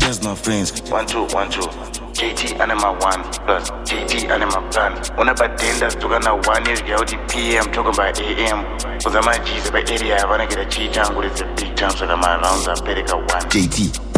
just not friends. 1 2 1 2 JT anima 1 plus JT anima plan. Una batenda stuka na 1 years ya PM talking about AM. Cause my G's by area I wanna get a G jungle, it's a big jump so that my rounds are better 1. JT